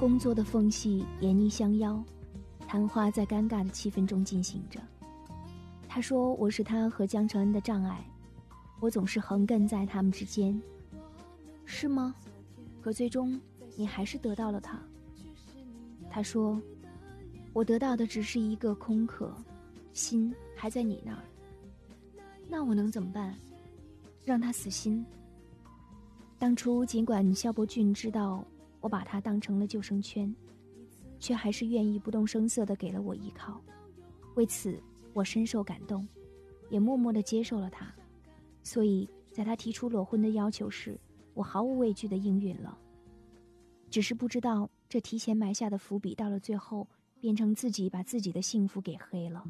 工作的缝隙严厉相邀，谈话在尴尬的气氛中进行着。他说我是他和江承恩的障碍，我总是横亘在他们之间。是吗？可最终你还是得到了他。他说我得到的只是一个空壳，心还在你那儿。那我能怎么办？让他死心。当初尽管萧伯峻知道我把他当成了救生圈，却还是愿意不动声色地给了我依靠。为此我深受感动，也默默地接受了他。所以在他提出裸婚的要求时，我毫无畏惧地应允了。只是不知道这提前埋下的伏笔到了最后变成自己把自己的幸福给黑了。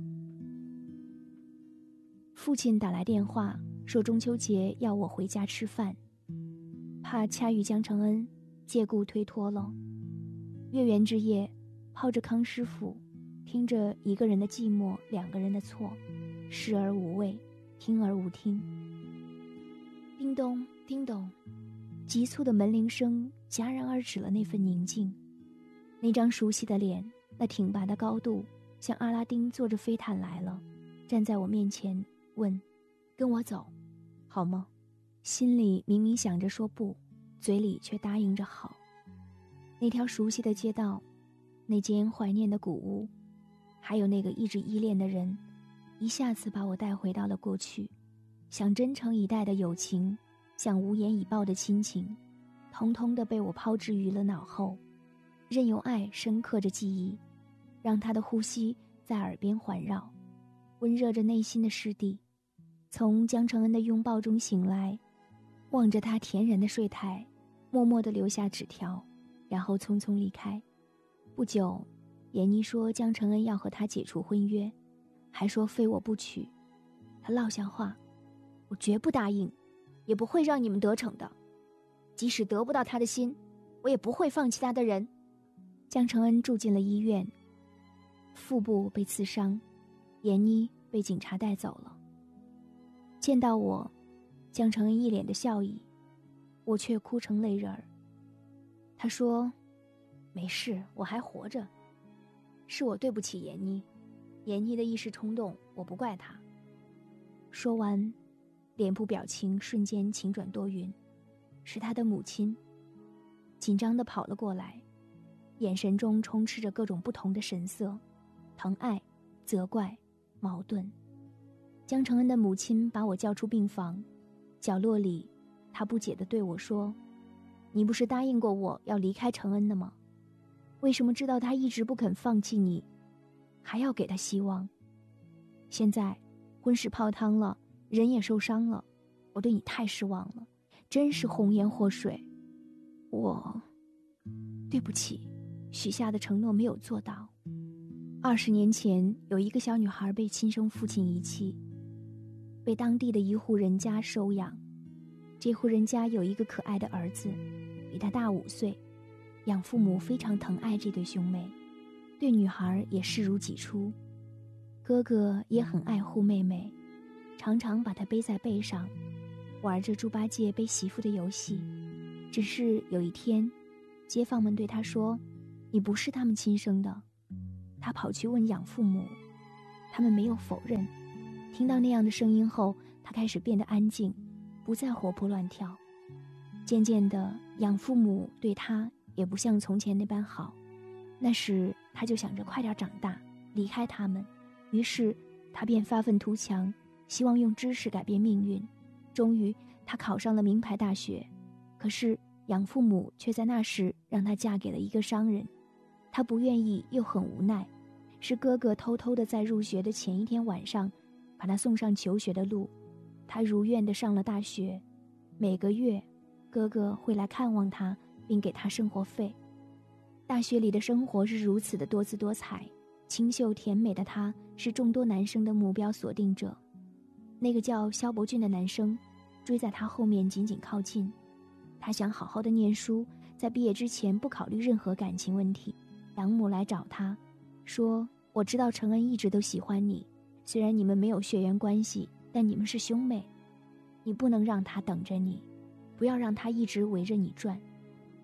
父亲打来电话说中秋节要我回家吃饭，怕恰遇江承恩，借故推脱了。月圆之夜，泡着康师傅，听着一个人的寂寞，两个人的错，视而无味，听而无听。叮咚叮咚，急促的门铃声戛然而止了那份宁静。那张熟悉的脸，那挺拔的高度，像阿拉丁坐着飞毯来了，站在我面前问：跟我走好吗？心里明明想着说不，嘴里却答应着好。那条熟悉的街道，那间怀念的古屋，还有那个一直依恋的人，一下子把我带回到了过去。想真诚以待的友情，想无言以报的亲情，通通的被我抛之于了脑后，任由爱深刻着记忆，让他的呼吸在耳边环绕，温热着内心的湿地。从江承恩的拥抱中醒来，望着他甜人的睡态，默默地留下纸条，然后匆匆离开。不久，闫妮说江承恩要和他解除婚约，还说非我不娶。他落下话：我绝不答应，也不会让你们得逞的。即使得不到他的心，我也不会放弃他的人。江承恩住进了医院，腹部被刺伤，闫妮被警察带走了。见到我，江承恩一脸的笑意，我却哭成泪人儿。他说：没事，我还活着，是我对不起闫妮，闫妮的一时冲动，我不怪她。说完，脸部表情瞬间晴转多云，是他的母亲，紧张地跑了过来，眼神中充斥着各种不同的神色，疼爱、责怪、矛盾。江承恩的母亲把我叫出病房，角落里，她不解地对我说：你不是答应过我要离开承恩的吗？为什么知道他一直不肯放弃你，还要给他希望？现在婚事泡汤了，人也受伤了，我对你太失望了，真是红颜祸水。我对不起，许下的承诺没有做到。20年前，有一个小女孩被亲生父亲遗弃，被当地的一户人家收养。这户人家有一个可爱的儿子，比他大5岁，养父母非常疼爱这对兄妹，对女孩也视如己出。哥哥也很爱护妹妹，常常把她背在背上，玩着猪八戒背媳妇的游戏。只是有一天，街坊们对他说：你不是他们亲生的。他跑去问养父母，他们没有否认。听到那样的声音后，他开始变得安静，不再活泼乱跳。渐渐的，养父母对他也不像从前那般好。那时他就想着快点长大，离开他们。于是他便发愤图强，希望用知识改变命运。终于他考上了名牌大学，可是养父母却在那时让她嫁给了一个商人。她不愿意又很无奈，是哥哥偷偷的在入学的前一天晚上把她送上求学的路。她如愿的上了大学，每个月哥哥会来看望她，并给她生活费。大学里的生活是如此的多姿多彩，清秀甜美的她是众多男生的目标锁定者。那个叫萧伯峻的男生追在她后面紧紧靠近，他想好好的念书，在毕业之前不考虑任何感情问题。养母来找他说：我知道承恩一直都喜欢你，虽然你们没有血缘关系，但你们是兄妹，你不能让他等着你，不要让他一直围着你转。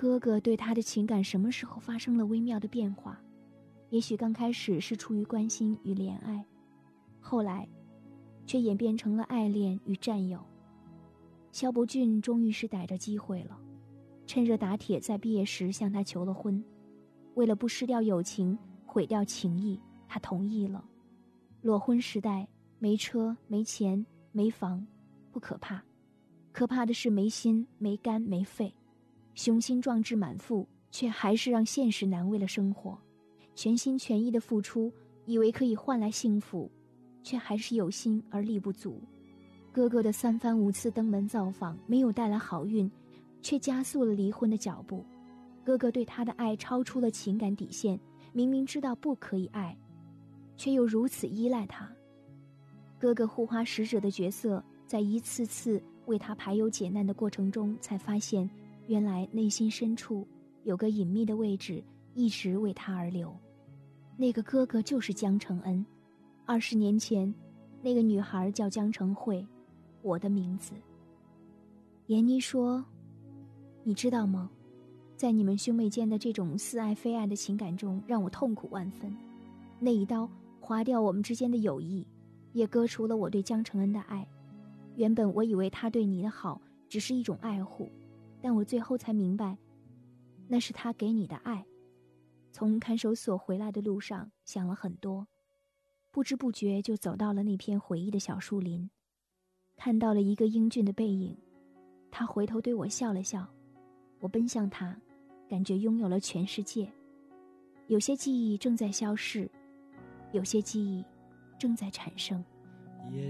哥哥对他的情感什么时候发生了微妙的变化？也许刚开始是出于关心与怜爱，后来却演变成了爱恋与占有。萧伯峻终于是逮着机会了，趁热打铁，在毕业时向他求了婚。为了不失掉友情，毁掉情谊，他同意了。裸婚时代，没车没钱没房不可怕，可怕的是没心没肝没肺，雄心壮志满腹，却还是让现实难为了生活。全心全意的付出，以为可以换来幸福，却还是有心而力不足。哥哥的3番5次登门造访没有带来好运，却加速了离婚的脚步。哥哥对他的爱超出了情感底线，明明知道不可以爱，却又如此依赖他。哥哥护花使者的角色，在一次次为他排忧解难的过程中，才发现原来内心深处有个隐秘的位置一直为他而留。那个哥哥就是江承恩。20年前，那个女孩叫江承慧，我的名字。闫妮说，你知道吗，在你们兄妹间的这种似爱非爱的情感中，让我痛苦万分。那一刀划掉我们之间的友谊，也割除了我对江承恩的爱。原本我以为他对你的好只是一种爱护，但我最后才明白，那是他给你的爱。从看守所回来的路上想了很多，不知不觉就走到了那片回忆的小树林，看到了一个英俊的背影。他回头对我笑了笑，我奔向他，感觉拥有了全世界。有些记忆正在消逝，有些记忆正在产生。